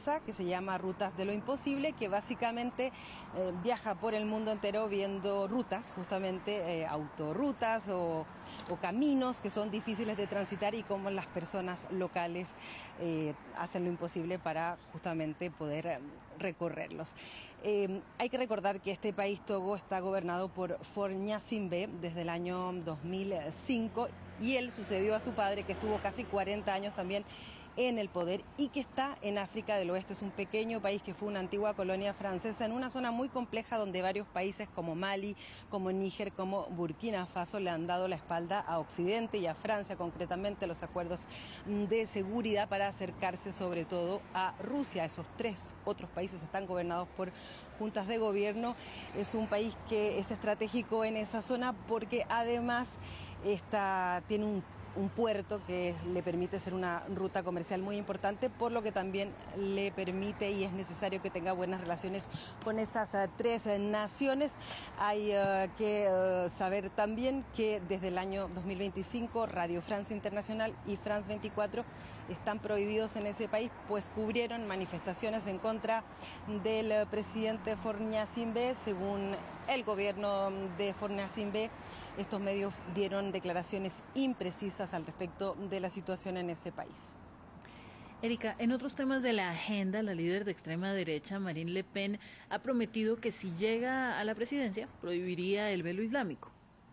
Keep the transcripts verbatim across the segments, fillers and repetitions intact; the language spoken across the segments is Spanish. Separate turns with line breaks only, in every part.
empresa que se llama Rutas de lo Imposible, que básicamente eh, viaja por el mundo entero viendo rutas, justamente eh, autorrutas o, o caminos que son difíciles de transitar y cómo las personas locales eh, hacen lo imposible para justamente poder recorrerlos. Eh, hay que recordar que este país, Togo, está gobernado por Faure Gnassingbé desde el año dos mil cinco y él sucedió a su padre, que estuvo casi cuarenta años también en el poder y que está en África del Oeste. Es un pequeño país que fue una antigua colonia francesa en una zona muy compleja donde varios países como Mali, como Níger, como Burkina Faso le han dado la espalda a Occidente y a Francia, concretamente los acuerdos de seguridad para acercarse sobre todo a Rusia. Esos tres otros países están gobernados por juntas de gobierno. Es un país que es estratégico en esa zona porque además está, tiene un un puerto que es, le permite ser una ruta comercial muy importante, por lo que también le permite y es necesario que tenga buenas relaciones con esas uh, tres uh, naciones. Hay uh, que uh, saber también que desde el año dos mil veinticinco Radio France Internacional y France veinticuatro están prohibidos en ese país, pues cubrieron manifestaciones en contra del uh, presidente Faure Gnassingbé. Según el gobierno de Faure Gnassingbé, estos medios dieron declaraciones imprecisas al respecto de la situación en ese país.
Erika, en otros temas de la agenda, la líder de extrema derecha, Marine Le Pen, ha prometido que si llega a la presidencia, prohibiría el velo islámico.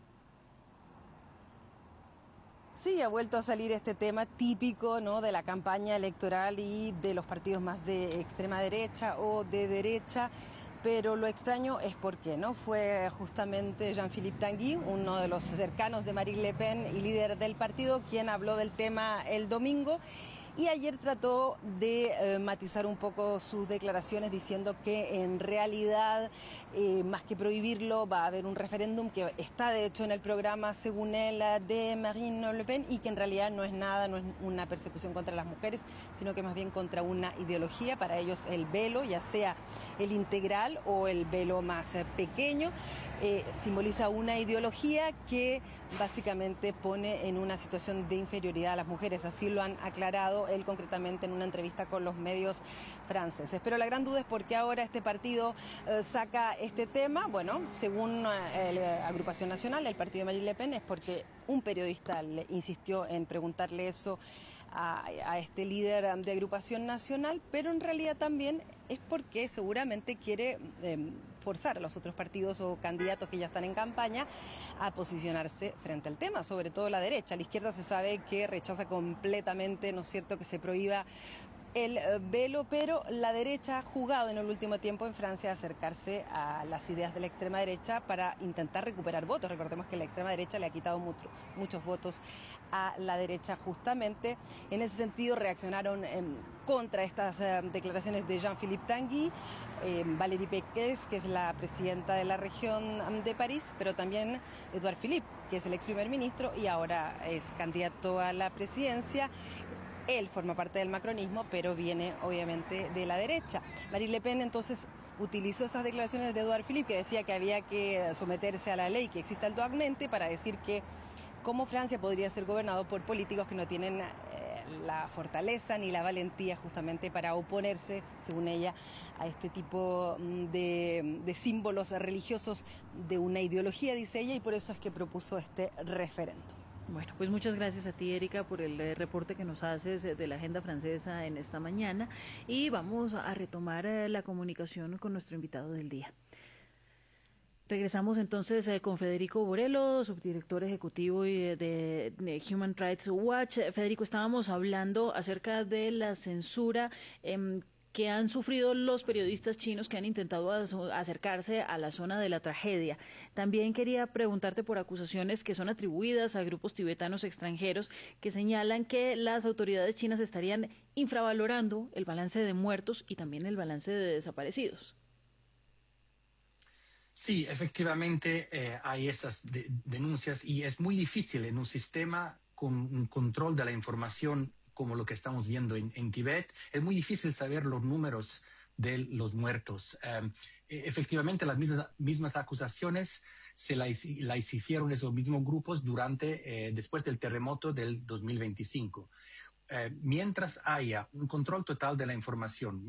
Sí, ha vuelto a salir este tema típico, ¿no?, de la campaña electoral y de los partidos más de extrema derecha o de derecha. Pero lo extraño es por qué, ¿no? Fue justamente Jean-Philippe Tanguy, uno de los cercanos de Marine Le Pen y líder del partido, quien habló del tema el domingo. Y ayer trató de eh, matizar un poco sus declaraciones diciendo que en realidad, eh, más que prohibirlo, va a haber un referéndum que está de hecho en el programa, según él, de Marine Le Pen, y que en realidad no es nada, no es una persecución contra las mujeres, sino que más bien contra una ideología. Para ellos el velo, ya sea el integral o el velo más eh, pequeño, eh, simboliza una ideología que básicamente pone en una situación de inferioridad a las mujeres. Así lo han aclarado él concretamente en una entrevista con los medios franceses. Pero la gran duda es por qué ahora este partido eh, saca este tema. Bueno, según eh, la Agrupación Nacional, el partido de Marine Le Pen, es porque un periodista le insistió en preguntarle eso a, a este líder de Agrupación Nacional, pero en realidad también es porque seguramente quiere eh, forzar a los otros partidos o candidatos que ya están en campaña a posicionarse frente al tema, sobre todo la derecha. La izquierda se sabe que rechaza completamente, ¿no es cierto?, que se prohíba el velo, pero la derecha ha jugado en el último tiempo en Francia a acercarse a las ideas de la extrema derecha para intentar recuperar votos. Recordemos que la extrema derecha le ha quitado mucho, muchos votos a la derecha justamente. En ese sentido reaccionaron en contra estas eh, declaraciones de Jean-Philippe Tanguy, eh, Valérie Pécresse, que es la presidenta de la región de París, pero también Édouard Philippe, que es el ex primer ministro y ahora es candidato a la presidencia. Él forma parte del macronismo, pero viene obviamente de la derecha. Marine Le Pen entonces utilizó esas declaraciones de Édouard Philippe, que decía que había que someterse a la ley que existe actualmente, para decir que cómo Francia podría ser gobernado por políticos que no tienen eh, la fortaleza ni la valentía justamente para oponerse, según ella, a este tipo de, de símbolos religiosos de una ideología, dice ella, y por eso es que propuso este referéndum.
Bueno, pues muchas gracias a ti, Erika, por el eh, reporte que nos haces de la agenda francesa en esta mañana, y vamos a retomar eh, la comunicación con nuestro invitado del día. Regresamos entonces eh, con Federico Borello, subdirector ejecutivo de, de, de Human Rights Watch. Federico, estábamos hablando acerca de la censura eh, que han sufrido los periodistas chinos que han intentado acercarse a la zona de la tragedia. También quería preguntarte por acusaciones que son atribuidas a grupos tibetanos extranjeros que señalan que las autoridades chinas estarían infravalorando el balance de muertos y también el balance de desaparecidos.
Sí, efectivamente eh, hay esas de denuncias y es muy difícil en un sistema con un control de la información como lo que estamos viendo en, en Tibet. Es muy difícil saber los números de los muertos. Um, efectivamente, las mismas, mismas acusaciones se las, las hicieron esos mismos grupos durante, eh, después del terremoto del dos mil veinticinco. Eh, mientras haya un control total de la información,